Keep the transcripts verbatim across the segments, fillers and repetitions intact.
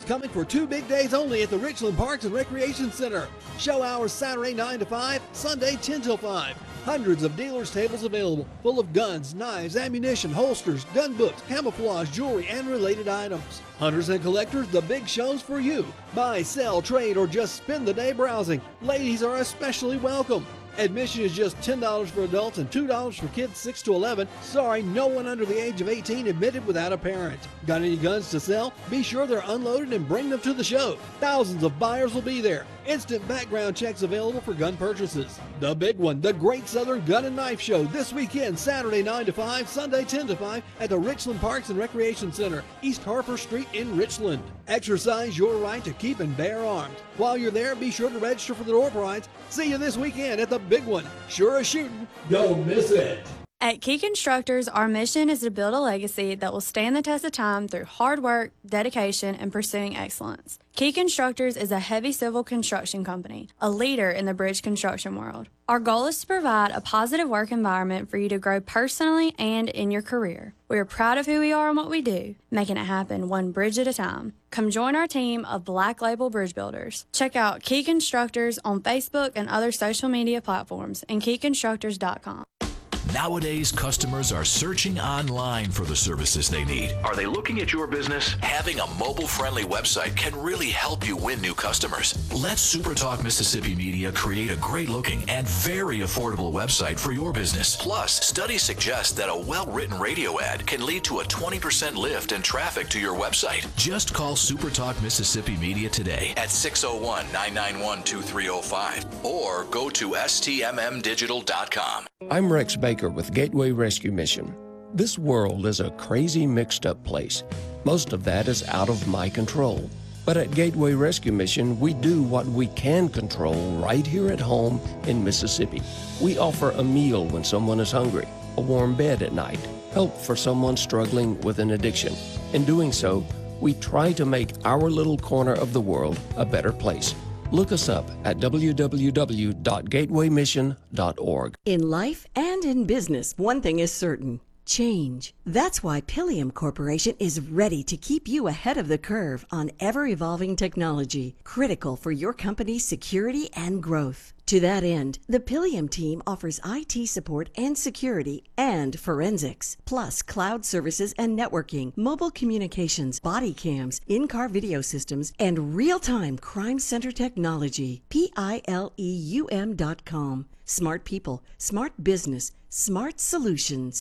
coming for two big days only at the Richland Parks and Recreation Center. Show hours Saturday nine to five, Sunday ten till five. Hundreds of dealers' tables available, full of guns, knives, ammunition, holsters, gun books, camouflage, jewelry, and related items. Hunters and collectors, the big show's for you. Buy, sell, trade, or just spend the day browsing. Ladies are especially welcome. Admission is just ten dollars for adults and two dollars for kids six to eleven. Sorry, no one under the age of eighteen admitted without a parent. Got any guns to sell? Be sure they're unloaded and bring them to the show. Thousands of buyers will be there. Instant background checks available for gun purchases. The big one, the Great Southern Gun and Knife Show, this weekend, Saturday nine to five, Sunday ten to five at the Richland Parks and Recreation Center, East Harper Street in Richland. Exercise your right to keep and bear arms. While you're there, be sure to register for the door prize. See you this weekend at the big one. Sure as shooting. Don't miss it. At Key Constructors, our mission is to build a legacy that will stand the test of time through hard work, dedication, and pursuing excellence. Key Constructors is a heavy civil construction company, a leader in the bridge construction world. Our goal is to provide a positive work environment for you to grow personally and in your career. We are proud of who we are and what we do, making it happen one bridge at a time. Come join our team of Black Label Bridge Builders. Check out Key Constructors on Facebook and other social media platforms and key constructors dot com. Nowadays, customers are searching online for the services they need. Are they looking at your business? Having a mobile-friendly website can really help you win new customers. Let SuperTalk Mississippi Media create a great-looking and very affordable website for your business. Plus, studies suggest that a well-written radio ad can lead to a twenty percent lift in traffic to your website. Just call SuperTalk Mississippi Media today at six oh one, nine nine one, two three oh five or go to S T M M digital dot com. I'm Rex Baker with Gateway Rescue Mission. This world is a crazy, mixed-up place. Most of that is out of my control. But at Gateway Rescue Mission, we do what we can control right here at home in Mississippi. We offer a meal when someone is hungry, a warm bed at night, help for someone struggling with an addiction. In doing so, we try to make our little corner of the world a better place. Look us up at w w w dot gateway mission dot org. In life and in business, one thing is certain: change. That's why Pilium Corporation is ready to keep you ahead of the curve on ever-evolving technology, critical for your company's security and growth. To that end, the Pilium team offers I T support and security and forensics, plus cloud services and networking, mobile communications, body cams, in-car video systems, and real-time crime center technology. P I L E U M dot com. Smart people, smart business, smart solutions.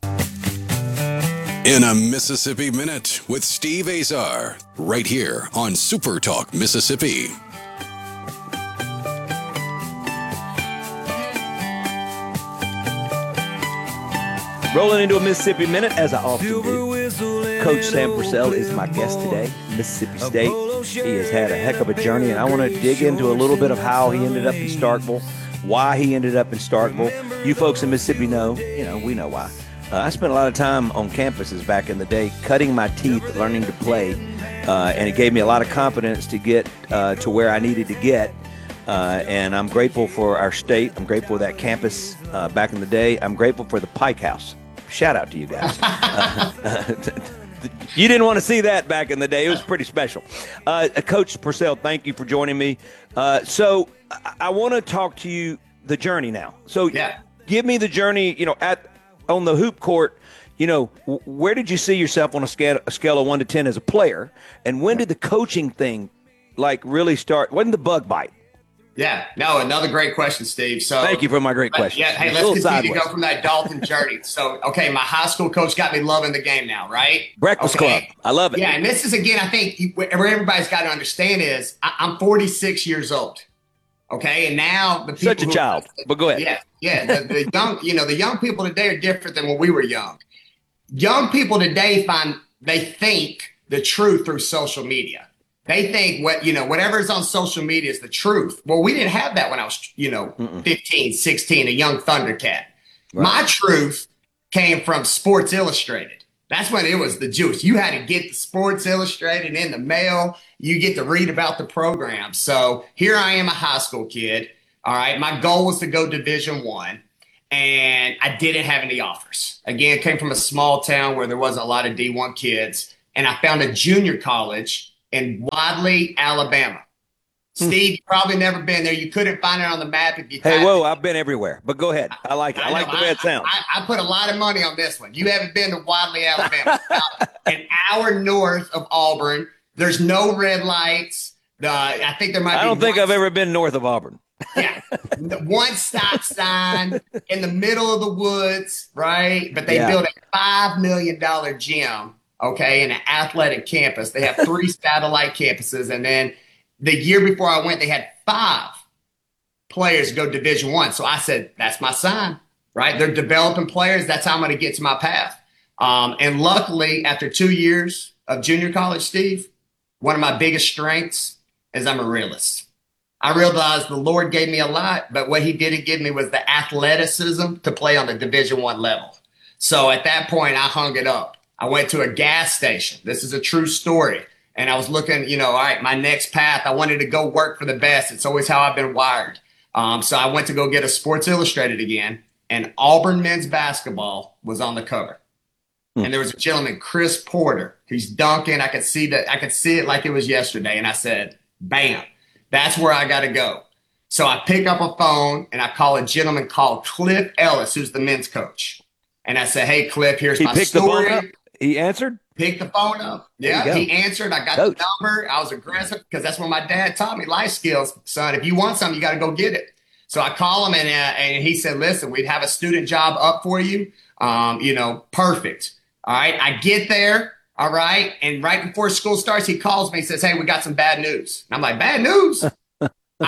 In a Mississippi Minute with Steve Azar, right here on Super Talk Mississippi. Rolling into a Mississippi Minute, as I often do. Coach Sam Purcell is my guest today, Mississippi State. He has had a heck of a journey, and I want to dig into a little bit of how he ended up in Starkville, why he ended up in Starkville. You folks in Mississippi know, you know, we know why. Uh, I spent a lot of time on campuses back in the day, cutting my teeth, learning to play, uh, and it gave me a lot of confidence to get uh, to where I needed to get. Uh, and I'm grateful for our state. I'm grateful for that campus uh, back in the day. I'm grateful for the Pike House. Shout out to you guys. uh, you didn't want to see that back in the day. It was pretty special. Uh, Coach Purcell, thank you for joining me. Uh, so I, I want to talk to you the journey now. So yeah. Give me the journey, you know, at on the hoop court. You know, where did you see yourself on a scale, a scale of one to ten as a player? And when did the coaching thing, like, really start? When did the bug bite? Yeah, no, another great question, Steve. So thank you for my great question. Yeah, hey, let's continue sideways. to go from that Dalton journey. So, okay, my high school coach got me loving the game now, right? Breakfast okay. Club. I love it. Yeah, and this is, again, I think where everybody's got to understand is I, I'm forty-six years old, okay? And now the people Such a who, child, but go ahead. Yeah, yeah, the, the young, you know, the young people today are different than when we were young. Young people today find, they think the truth through social media. They think what, you know, whatever is on social media is the truth. Well, we didn't have that when I was, you know, Mm-mm. fifteen, sixteen, a young Thundercat. Right. My truth came from Sports Illustrated. That's when it was the juice. You had to get the Sports Illustrated in the mail. You get to read about the program. So here I am, a high school kid. All right. My goal was to go Division One, and I didn't have any offers. Again, it came from a small town where there wasn't a lot of D one kids. And I found a junior college in Wadley, Alabama. Steve, you've probably never been there. You couldn't find it on the map if you. Hey, whoa! I've been everywhere, but go ahead. I like it. I, I like know, the way I, it sounds. I, I put a lot of money on this one. You haven't been to Wadley, Alabama. An hour north of Auburn. There's no red lights. Uh, I think there might. I be don't think one, I've ever been north of Auburn. Yeah, one stop sign in the middle of the woods, right? But they yeah. built a five million dollar gym, okay, in an athletic campus. They have three satellite campuses, and then the year before I went, they had five players go Division One. So I said, "That's my sign, right? They're developing players. That's how I'm going to get to my path." Um, and luckily, after two years of junior college, Steve, one of my biggest strengths is I'm a realist. I realized the Lord gave me a lot, but what he didn't give me was the athleticism to play on the Division One level. So at that point, I hung it up. I went to a gas station. This is a true story. And I was looking, you know, all right, my next path, I wanted to go work for the best. It's always how I've been wired. Um, so I went to go get a Sports Illustrated again, and Auburn men's basketball was on the cover. Hmm. And there was a gentleman, Chris Porter. He's dunking. I could see that. I could see it like it was yesterday. And I said, bam. That's where I got to go. So I pick up a phone and I call a gentleman called Cliff Ellis, who's the men's coach. And I said, hey, Cliff, here's he my picked story. The phone up? He answered? Picked the phone up. Yeah, he answered. I got coach. the number. I was aggressive because that's what my dad taught me, life skills. Son, if you want something, you got to go get it. So I call him and, uh, and he said, listen, we'd have a student job up for you. Um, you know, perfect. All right. I get there. All right. And right before school starts, he calls me and says, hey, we got some bad news. And I'm like, bad news? I,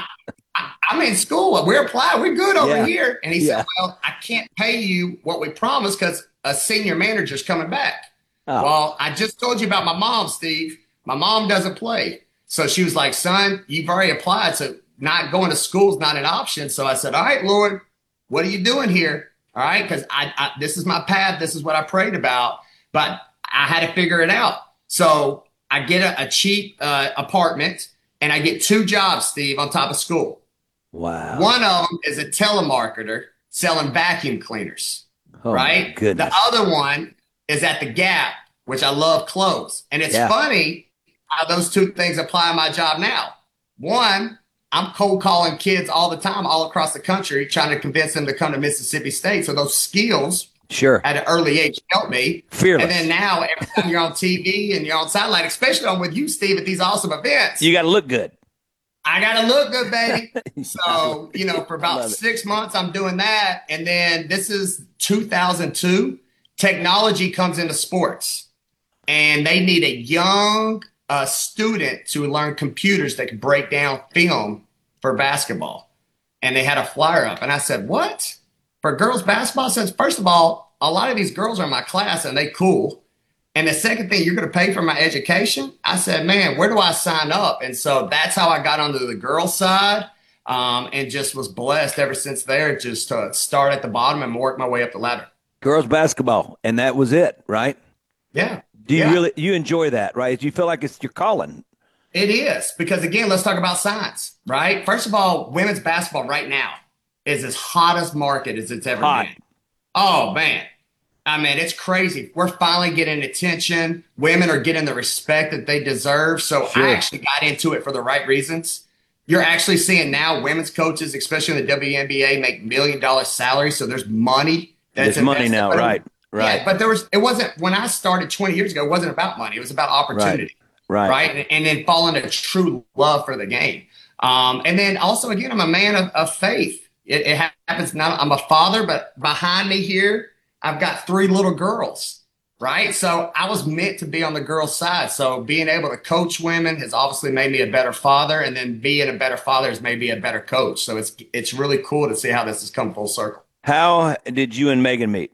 I, I'm in school. We're applied. We're good over yeah. here. And he yeah. said, well, I can't pay you what we promised because a senior manager's coming back. Oh. Well, I just told you about my mom, Steve. My mom doesn't play. So she was like, son, you've already applied. So not going to school is not an option. So I said, all right, Lord, what are you doing here? All right. Because I, I this is my path. This is what I prayed about. But I had to figure it out. So I get a, a cheap uh, apartment and I get two jobs, Steve, on top of school. Wow. One of them is a telemarketer selling vacuum cleaners, oh right? Goodness. The other one is at the Gap, which I love clothes. And it's yeah. funny how those two things apply to my job now. One, I'm cold calling kids all the time, all across the country, trying to convince them to come to Mississippi State. So those skills Sure. at an early age help me. Fearless. And then now every time you're on T V and you're on satellite, especially on with you, Steve, at these awesome events. You got to look good. I got to look good, baby. So, you know, for about six months, I'm doing that. And then this is two thousand two. Technology comes into sports. And they need a young uh, student to learn computers that can break down film for basketball. And they had a flyer up. And I said, what? For girls basketball? Says, first of all, a lot of these girls are in my class and they cool. And the second thing, you're going to pay for my education? I said, man, where do I sign up? And so that's how I got onto the girls side um, and just was blessed ever since there, just to start at the bottom and work my way up the ladder. Girls basketball. And that was it, right? Yeah. Do you yeah. really, you enjoy that, right? Do you feel like it's your calling? It is. Because again, let's talk about science, right? First of all, women's basketball right now is as hot as market as it's ever Hot. been. Oh, man. I mean, it's crazy. We're finally getting attention. Women are getting the respect that they deserve. So Sure. I actually got into it for the right reasons. You're actually seeing now women's coaches, especially in the W N B A, make million dollar salaries. So there's money. That's There's money now, but, right? Right. Yeah, but there was, it wasn't, when I started twenty years ago, it wasn't about money. It was about opportunity. Right. Right. And, and then falling into true love for the game. Um, and then also, again, I'm a man of, of faith. It, it happens now. I'm a father, but behind me here, I've got three little girls, right? So I was meant to be on the girls' side. So being able to coach women has obviously made me a better father, and then being a better father has made me a better coach. So it's it's really cool to see how this has come full circle. How did you and Megan meet?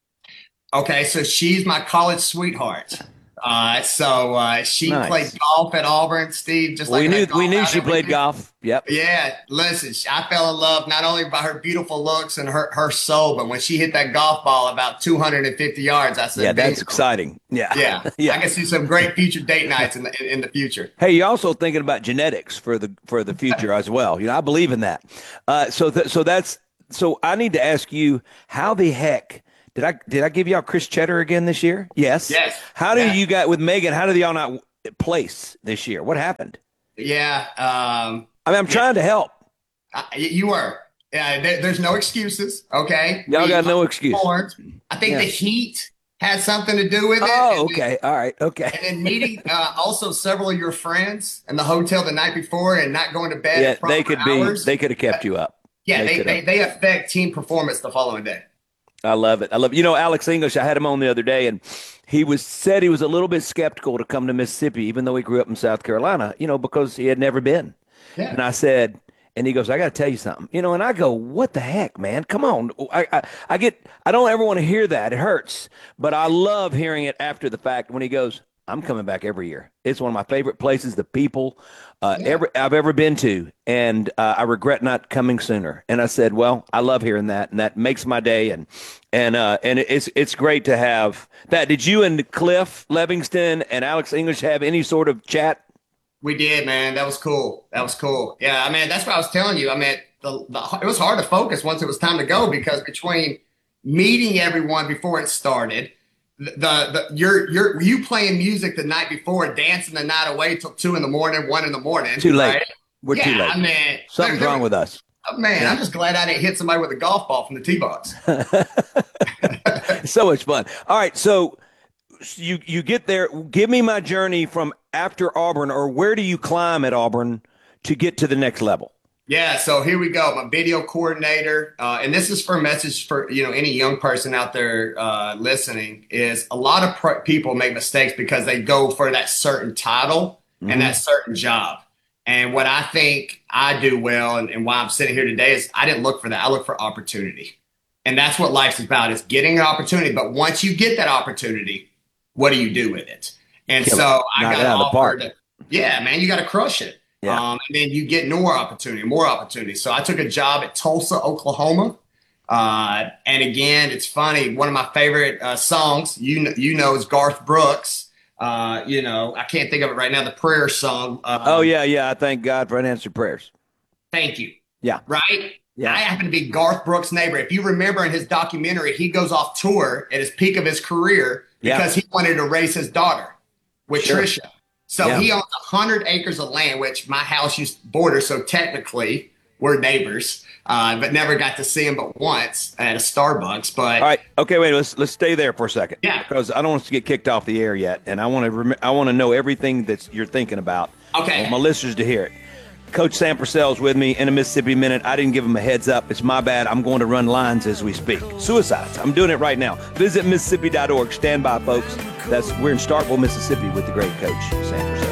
Okay, so she's my college sweetheart. Uh, so uh, she Nice. played golf at Auburn, Steve. Just like we knew that golf we knew out she every played day. golf. Yep. Yeah, listen, I fell in love not only by her beautiful looks and her, her soul, but when she hit that golf ball about two hundred fifty yards, I said, Yeah, that's "Bingo." exciting. Yeah. Yeah, yeah. I can see some great future date nights in the in, in the future. Hey, you're also thinking about genetics for the for the future as well. You know, I believe in that. Uh, so th- so that's so I need to ask you, how the heck did I did I give y'all Chris Cheddar again this year? Yes. Yes. How do Yeah. you got with Megan? How do y'all not? place this year. What happened? Yeah. Um, I mean, I'm trying to help. Uh, you were. Yeah, there, there's no excuses. Okay, Y'all we got no excuse. I think Yeah. the heat had something to do with it. Oh, and okay. Then, all right. Okay. And then meeting uh, also several of your friends in the hotel the night before and not going to bed. Yeah, at proper they could hours. be. They could have kept you up. Yeah, they they, they, they affect team performance the following day. I love it. I love it. You know, Alex English, I had him on the other day, and he was said he was a little bit skeptical to come to Mississippi, even though he grew up in South Carolina, you know, because he had never been. Yeah. And I said, and he goes, I got to tell you something, you know, and I go, what the heck, man? Come on. I, I, I get, I don't ever want to hear that. It hurts, but I love hearing it after the fact when he goes, I'm coming back every year. It's one of my favorite places, the people uh, Yeah. ever I've ever been to. And uh, I regret not coming sooner. And I said, well, I love hearing that. And that makes my day. And, and, uh, and it's, it's great to have that. Did you and Cliff Levingston and Alex English have any sort of chat? We did, man. That was cool. That was cool. Yeah, I mean, that's what I was telling you. I mean, the, the, it was hard to focus once it was time to go because between meeting everyone before it started, the the you're you're you playing music the night before, dancing the night away till two in the morning, one in the morning. Too late. Right? We're yeah, too late. I mean, Something's there- wrong with us. Oh, man, Yeah. I'm just glad I didn't hit somebody with a golf ball from the tee box. So much fun. All right, so you you get there. Give me my journey from after Auburn, or where do you climb at Auburn to get to the next level? Yeah, so here we go. My video coordinator, uh, and this is for a message for you know any young person out there uh, listening. Is a lot of pr- people make mistakes because they go for that certain title Mhm. and that certain job. And what I think I do well, and, and why I'm sitting here today, is I didn't look for that. I look for opportunity, and that's what life's about: is getting an opportunity. But once you get that opportunity, what do you do with it? And Kill so it. I Knock got it out of the offered. park. Yeah, man, you got to crush it. Yeah. Um, and then you get more opportunity, more opportunity. So I took a job at Tulsa, Oklahoma. Uh, and again, it's funny. One of my favorite uh, songs, you know, you know, is Garth Brooks. Uh, you know, I can't think of it right now. The prayer song. Uh, Oh yeah, yeah. I thank God for unanswered prayers. Thank you. Yeah. Right. Yeah. I happen to be Garth Brooks' neighbor. If you remember in his documentary, he goes off tour at his peak of his career Yeah. because he wanted to raise his daughter with Sure. Trisha. So Yeah. he owns one hundred acres of land, which my house used to border. So technically, we're neighbors, uh, but never got to see him but once at a Starbucks. But All right. Okay. Wait. Let's let's stay there for a second. Yeah. Because I don't want us to get kicked off the air yet, and I want to rem- I want to know everything that you're thinking about. Okay. I want my listeners to hear it. Coach Sam Purcell's with me in a Mississippi Minute. I didn't give him a heads up. It's my bad. I'm going to run lines as we speak. Suicides. I'm doing it right now. Visit Mississippi dot org. Stand by, folks. That's we're in Starkville, Mississippi, with the great Coach Sam Purcell.